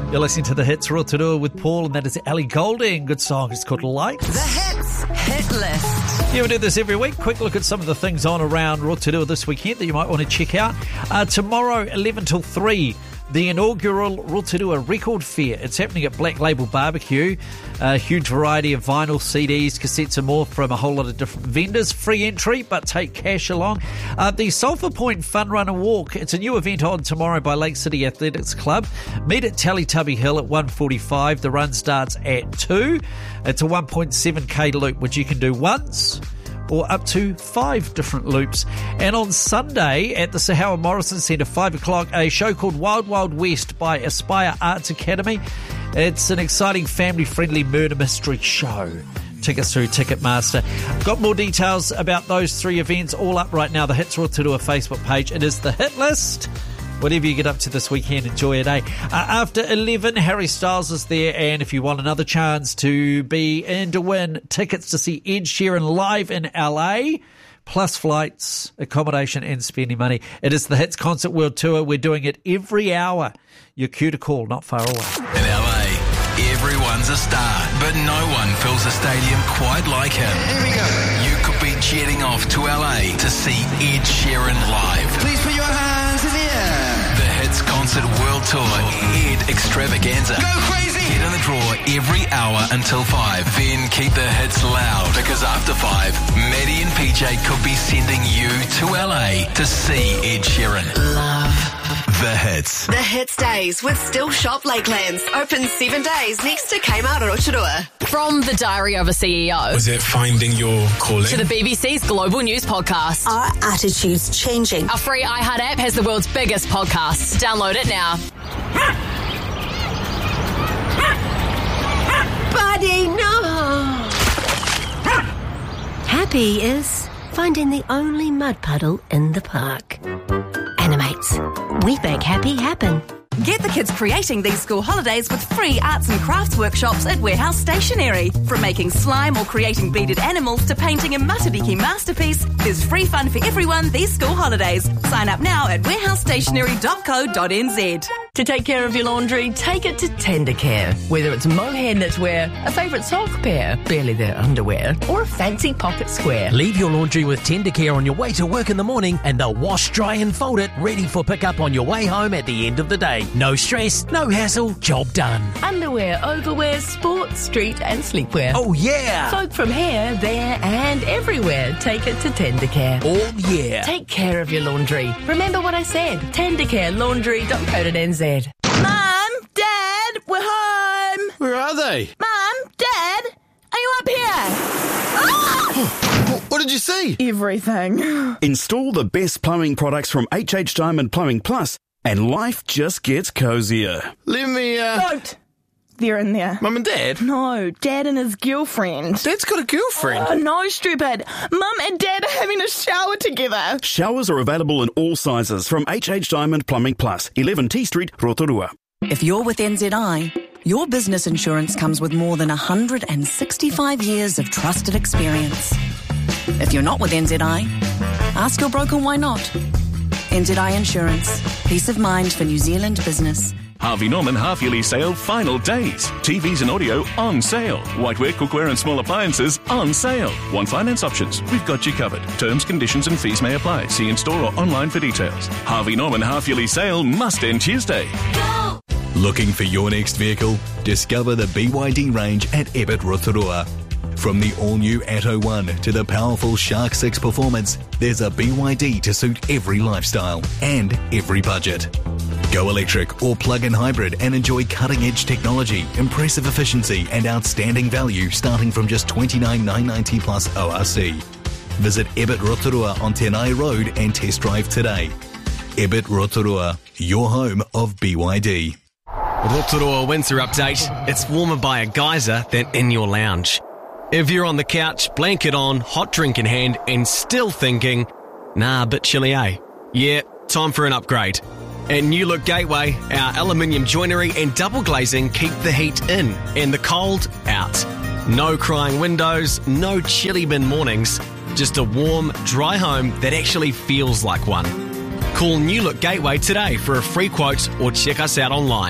You're listening to The Hits Rotorua with Paul, and that is Ellie Goulding. Good song. It's called Lights. The Hits Hit List. Yeah, we do this every week. Quick look at some of the things on around Rotorua this weekend that you might want to check out. Tomorrow, 11 till 3, the inaugural Rotorua Record Fair. It's happening at Black Label Barbecue. A huge variety of vinyl, CDs, cassettes and more from a whole lot of different vendors. Free entry, but take cash along. The Sulphur Point Fun Runner Walk. It's a new event on tomorrow by Lake City Athletics Club. Meet at Tally-Tubby Hill at 1:45. The run starts at 2. It's a 1.7k loop, which you can do once or up to 5 different loops. And on Sunday at the Sir Howard Morrison Centre, 5 o'clock, a show called Wild Wild West by Aspire Arts Academy. It's an exciting family-friendly murder mystery show. Tickets through Ticketmaster. Got more details about those 3 events all up right now. The Hits Rotorua Facebook page. It is the Hit List. Whatever you get up to this weekend, enjoy it, eh? After 11, Harry Styles is there, and if you want another chance to be in to win tickets to see Ed Sheeran live in LA, plus flights, accommodation and spending money, it is the Hits Concert World Tour. We're doing it every hour. Your cue to call, not far away. In LA, everyone's a star, but no one fills a stadium quite like him. Here we go. You could be jetting off to LA to see Ed Sheeran live. Please put your hands in the air. The Hits Concert World Tour, Ed Extravaganza. Go crazy! Get in the draw every hour until 5. Then keep the hits loud, because after 5, Maddie and PJ could be sending you to LA to see Ed Sheeran. Love. The Hits. The Hits Days with Still Shop Lakelands. Open 7 days next to Kmart Rotorua. From the Diary of a CEO Was it finding your calling? to the BBC's Global News Podcast. Our attitude's changing. Our free iHeart app has the world's biggest podcasts. Download it now. Buddy, no! Happy is finding the only mud puddle in the park. Animates. We make happy happen. Get the kids creating these school holidays with free arts and crafts workshops at Warehouse Stationery. From making slime or creating beaded animals to painting a Matariki masterpiece, there's free fun for everyone these school holidays. Sign up now at warehousestationery.co.nz. To take care of your laundry, take it to Tender Care. Whether it's mohair knitwear, a favourite sock pair, barely their underwear, or a fancy pocket square. Leave your laundry with Tender Care on your way to work in the morning and they'll wash, dry and fold it ready for pickup on your way home at the end of the day. No stress, no hassle, job done. Underwear, overwear, sports, street and sleepwear. Oh yeah! Folk from here, there and everywhere, take it to Tender Care. Oh yeah! Take care of your laundry. Remember what I said, tendercarelaundry.co.nz. Mum, Dad, we're home. Where are they? Mum, Dad, are you up here? What did you see? Everything. Install the best plumbing products from HH Diamond Plumbing Plus and life just gets cozier. Let me, Don't. They're in there. Mum and Dad? No, Dad and his girlfriend. Dad's got a girlfriend. Oh, no, stupid. Mum and Dad are having a shower together. Showers are available in all sizes from HH Diamond Plumbing Plus, 11 T Street, Rotorua. If you're with NZI, your business insurance comes with more than 165 years of trusted experience. If you're not with NZI, ask your broker why not. NZI Insurance. Peace of mind for New Zealand business. Harvey Norman half-yearly sale final days. TVs and audio on sale. Whiteware, cookware and small appliances on sale. Want finance options? We've got you covered. Terms, conditions and fees may apply. See in-store or online for details. Harvey Norman half-yearly sale must end Tuesday. Go! Looking for your next vehicle? Discover the BYD range at Ebbett Rotorua. From the all-new Atto 1 to the powerful Shark 6 Performance, there's a BYD to suit every lifestyle and every budget. Go electric or plug-in hybrid and enjoy cutting-edge technology, impressive efficiency and outstanding value starting from just $29,990 plus ORC. Visit Ebbett Rotorua on Tenai Road and test drive today. Ebbett Rotorua, your home of BYD. Rotorua winter update. It's warmer by a geyser than in your lounge. If you're on the couch, blanket on, hot drink in hand, and still thinking, nah, a bit chilly, eh? Yeah, time for an upgrade. At New Look Gateway, our aluminium joinery and double glazing keep the heat in and the cold out. No crying windows, no chilly bin mornings, just a warm, dry home that actually feels like one. Call New Look Gateway today for a free quote or check us out online.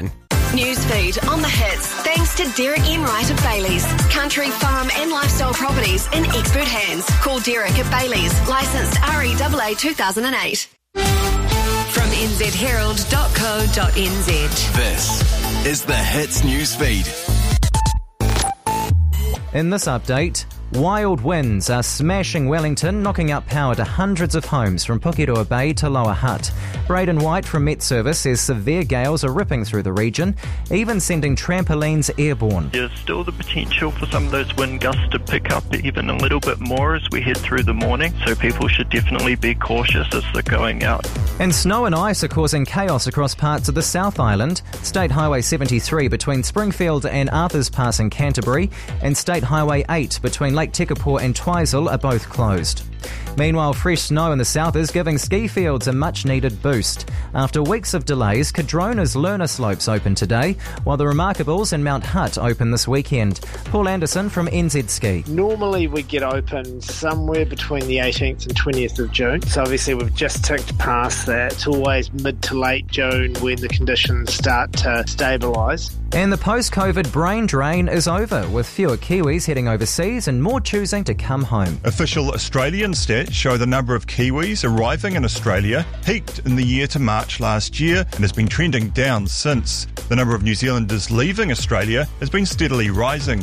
Newsfeed on the hits, thanks to Derek Enright of Bailey's. Country, farm and lifestyle properties in expert hands. Call Derek at Bailey's, licensed REAA 2008. From nzherald.co.nz. This is the Hits Newsfeed. In this update, wild winds are smashing Wellington, knocking out power to hundreds of homes from Pukeroa Bay to Lower Hutt. Braden White from Met Service says severe gales are ripping through the region, even sending trampolines airborne. There's still the potential for some of those wind gusts to pick up even a little bit more as we head through the morning, so people should definitely be cautious as they're going out. And snow and ice are causing chaos across parts of the South Island. State Highway 73 between Springfield and Arthurs Pass in Canterbury, and State Highway 8 between Lake Tekapō and Twizel are both closed. Meanwhile, fresh snow in the south is giving ski fields a much-needed boost. After weeks of delays, Cardrona's Lerner Slopes open today, while the Remarkables in Mount Hutt open this weekend. Paul Anderson from NZ Ski. Normally we get open somewhere between the 18th and 20th of June, so obviously we've just ticked past that. It's always mid to late June when the conditions start to stabilise. And the post-COVID brain drain is over, with fewer Kiwis heading overseas and more choosing to come home. Official Australian stats show the number of Kiwis arriving in Australia peaked in the year to March last year and has been trending down since. The number of New Zealanders leaving Australia has been steadily rising.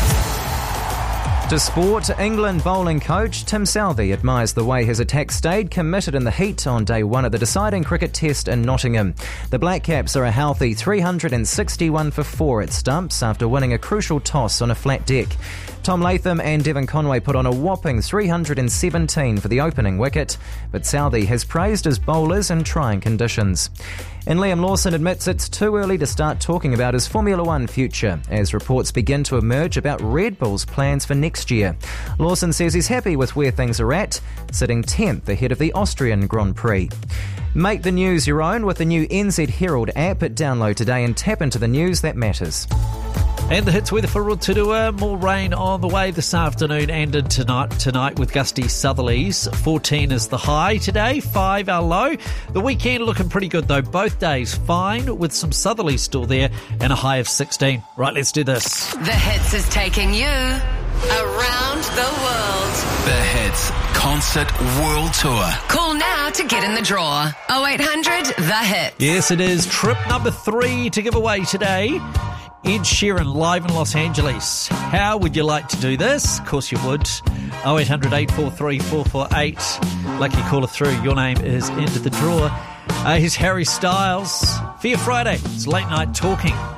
To sport, England bowling coach Tim Southee admires the way his attack stayed committed in the heat on day one of the deciding cricket test in Nottingham. The Black Caps are a healthy 361 for 4 at stumps after winning a crucial toss on a flat deck. Tom Latham and Devon Conway put on a whopping 317 for the opening wicket, but Southee has praised his bowlers in trying conditions. And Liam Lawson admits it's too early to start talking about his Formula One future, as reports begin to emerge about Red Bull's plans for next year. Lawson says he's happy with where things are at, sitting 10th ahead of the Austrian Grand Prix. Make the news your own with the new NZ Herald app. Download today and tap into the news that matters. And the hits weather for Rotorua. More rain on the way this afternoon and in tonight with gusty southerlies. 14 is the high today, 5 our low. The weekend looking pretty good though. Both days fine with some southerlies still there and a high of 16. Right, let's do this. The Hits is taking you around the world. The Hits Concert World Tour. Call now to get in the draw. 0800 The Hits. Yes, it is trip number 3 to give away today. Ed Sheeran live in Los Angeles. How would you like to do this? Of course you would. 0800 843 448. Lucky caller through. Your name is into the draw. Here's Harry Styles. For your Friday, it's Late Night Talking.